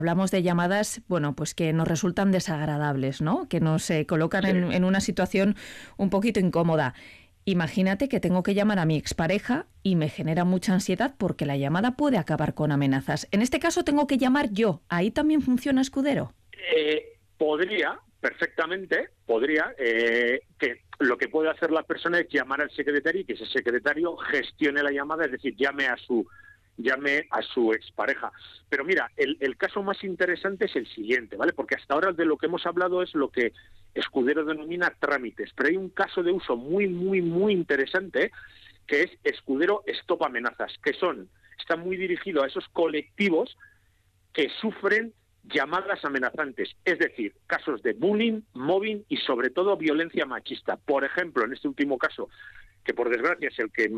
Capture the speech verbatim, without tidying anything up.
Hablamos de llamadas, bueno, pues que nos resultan desagradables, ¿no? Que nos eh, colocan Sí. en, en una situación un poquito incómoda. Imagínate que tengo que llamar a mi expareja y me genera mucha ansiedad porque la llamada puede acabar con amenazas. En este caso tengo que llamar yo. ¿Ahí también funciona Escudero? Eh, podría, perfectamente, podría, eh, que lo que puede hacer la persona es llamar al secretario y que ese secretario gestione la llamada, es decir, llame a su llame a su expareja. Pero mira, el, el caso más interesante es el siguiente, ¿vale? Porque hasta ahora de lo que hemos hablado es lo que Escudero denomina trámites, pero hay un caso de uso muy, muy, muy interesante que es Escudero Stop Amenazas, que son, está muy dirigido a esos colectivos que sufren llamadas amenazantes, es decir, casos de bullying, mobbing y sobre todo violencia machista. Por ejemplo, en este último caso, que por desgracia es el que